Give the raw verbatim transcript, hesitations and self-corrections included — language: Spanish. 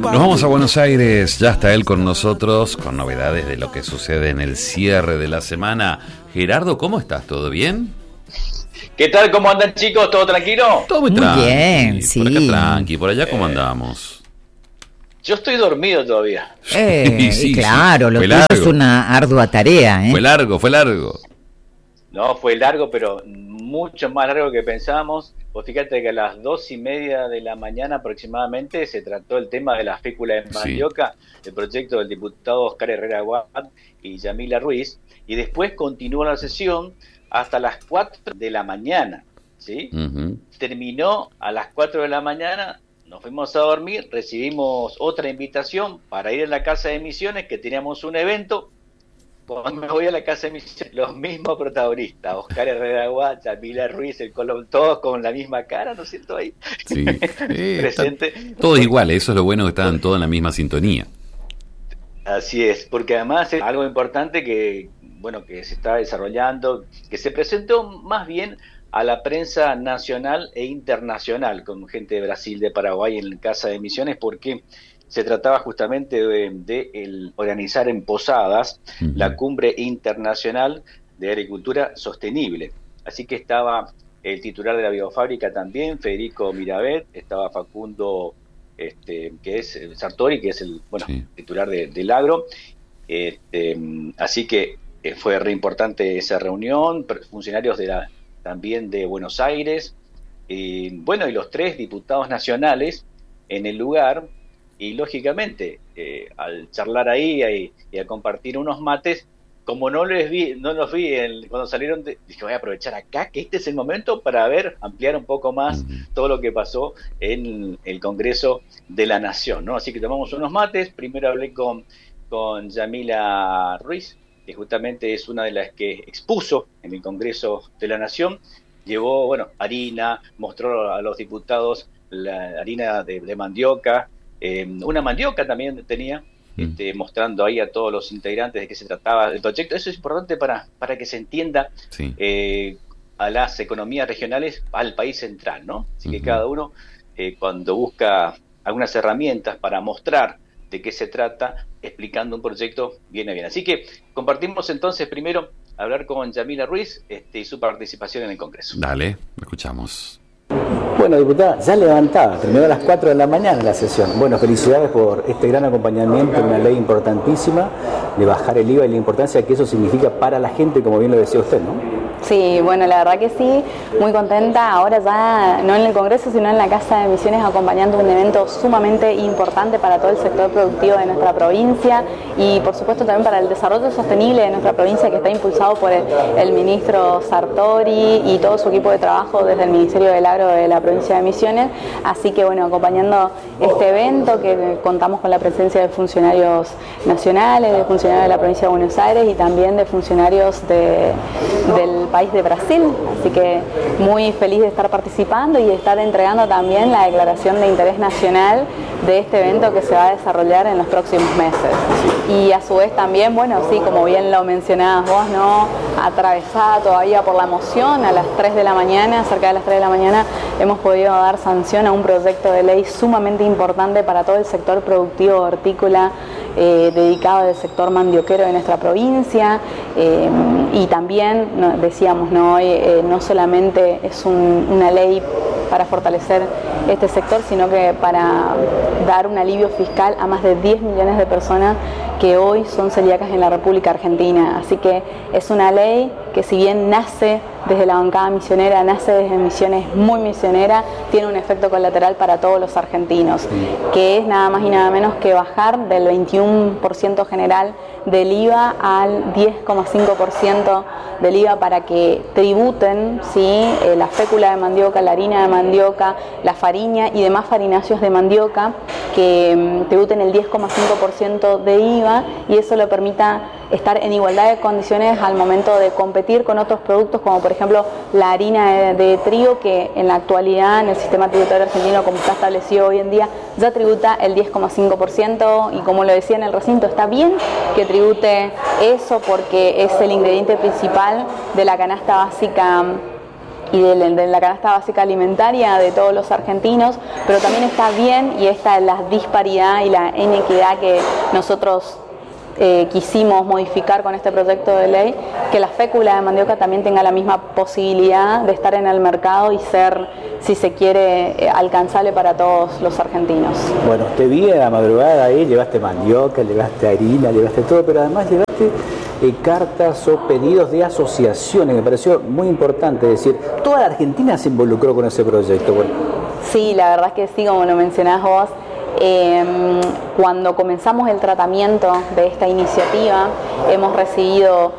Nos vamos a Buenos Aires, ya está él con nosotros, con novedades de lo que sucede en el cierre de la semana. Gerardo, ¿cómo estás? ¿Todo bien? ¿Qué tal? ¿Cómo andan, chicos? ¿Todo tranquilo? Todo muy, muy tranqui. bien, sí. Por acá tranqui, por allá ¿cómo andamos? Yo estoy dormido todavía. Eh, sí, claro, sí. lo Fue tuyo largo. es una ardua tarea, ¿eh? Fue largo, fue largo. No, fue largo, pero mucho más largo que pensábamos. Pues fíjate que a las dos y media de la mañana aproximadamente se trató el tema de la fécula de mandioca, sí. El proyecto del diputado Oscar Herrera Aguad y Yamila Ruiz, y después continuó la sesión hasta las cuatro de la mañana, ¿sí? Uh-huh. Terminó a las cuatro de la mañana, nos fuimos a dormir, recibimos otra invitación para ir a la Casa de Misiones, que teníamos un evento. Cuando me voy a la Casa de Misiones, los mismos protagonistas, Oscar Herrera Aguad, Yamila Ruiz, el Colón, todos con la misma cara, ¿no es cierto? Ahí, sí, eh, presente. Todos iguales, eso es lo bueno, que estaban todos en la misma sintonía. Así es, porque además es algo importante que, bueno, que se está desarrollando, que se presentó más bien a la prensa nacional e internacional, con gente de Brasil, de Paraguay en la Casa de Misiones, porque se trataba justamente de, de el organizar en Posadas uh-huh. la Cumbre Internacional de Agricultura Sostenible. Así que estaba el titular de la biofábrica también, Federico Mirabet, estaba Facundo, este, que es Sartori, que es el bueno sí. titular de, del agro. Este, así que eh, fue re importante esa reunión, funcionarios de la, también de Buenos Aires, y bueno, y los tres diputados nacionales en el lugar. Y lógicamente, eh, al charlar ahí y, y a compartir unos mates, como no les vi, no los vi en, cuando salieron, de, dije, voy a aprovechar acá, que este es el momento para ver, ampliar un poco más uh-huh. todo lo que pasó en el Congreso de la Nación, ¿no? Así que tomamos unos mates. Primero hablé con, con Yamila Ruiz, que justamente es una de las que expuso en el Congreso de la Nación. Llevó, bueno, harina, mostró a los diputados la harina de, de mandioca. Eh, una mandioca también tenía, mm. este, mostrando ahí a todos los integrantes de qué se trataba el proyecto. Eso es importante para, para que se entienda sí. eh, a las economías regionales, al país central, ¿no? Así uh-huh. que cada uno, eh, cuando busca algunas herramientas para mostrar de qué se trata, explicando un proyecto, viene bien. Así que compartimos entonces primero hablar con Yamila Ruiz este, y su participación en el Congreso. Dale, escuchamos. Bueno, diputada, ya levantada, terminó a las cuatro de la mañana la sesión. Bueno, felicidades por este gran acompañamiento en una ley importantísima de bajar el I V A y la importancia que eso significa para la gente, como bien lo decía usted, ¿no? Sí, bueno, la verdad que sí, muy contenta ahora ya, no en el Congreso, sino en la Casa de Misiones, acompañando un evento sumamente importante para todo el sector productivo de nuestra provincia y por supuesto también para el desarrollo sostenible de nuestra provincia, que está impulsado por el, el ministro Sartori y todo su equipo de trabajo desde el Ministerio del Agro de la provincia de Misiones. Así que bueno, acompañando este evento, que contamos con la presencia de funcionarios nacionales, de funcionarios de la provincia de Buenos Aires y también de funcionarios de, del país de Brasil, así que muy feliz de estar participando y de estar entregando también la declaración de interés nacional de este evento que se va a desarrollar en los próximos meses. Y a su vez también, bueno, sí, como bien lo mencionabas vos, ¿no? Atravesada todavía por la moción, a las tres de la mañana, cerca de las tres de la mañana, hemos podido dar sanción a un proyecto de ley sumamente importante para todo el sector productivo hortícola, eh, dedicado al sector mandioquero de nuestra provincia, eh, y también, no, decíamos, no, hoy eh, no solamente es un, una ley para fortalecer este sector, sino que para dar un alivio fiscal a más de diez millones de personas que hoy son celíacas en la República Argentina. Así que es una ley que, si bien nace desde la bancada misionera, nace desde Misiones muy misionera, tiene un efecto colateral para todos los argentinos, que es nada más y nada menos que bajar del veintiuno por ciento general del I V A al diez coma cinco por ciento del I V A para que tributen, ¿sí?, eh, la fécula de mandioca, la harina de mandioca, la fariña y demás farináceos de mandioca, que um, tributen el diez coma cinco por ciento de I V A, y eso lo permita estar en igualdad de condiciones al momento de competir con otros productos, como por ejemplo la harina de, de trigo, que en la actualidad en el sistema tributario argentino, como está establecido hoy en día, ya tributa el diez coma cinco por ciento, y como lo decía en el recinto, está bien que tribute eso porque es el ingrediente principal de la canasta básica y de, de la canasta básica alimentaria de todos los argentinos, pero también está bien, y esta es la disparidad y la inequidad que nosotros eh, quisimos modificar con este proyecto de ley, que la fécula de mandioca también tenga la misma posibilidad de estar en el mercado y ser, si se quiere, eh, alcanzable para todos los argentinos. Bueno, te vi a la madrugada ahí, llevaste mandioca, llevaste harina, llevaste todo, pero además llevaste eh, cartas o pedidos de asociaciones. Me pareció muy importante decir, toda la Argentina se involucró con ese proyecto. Bueno. Sí, la verdad es que sí, como lo mencionás vos. Eh, cuando comenzamos el tratamiento de esta iniciativa, hemos recibido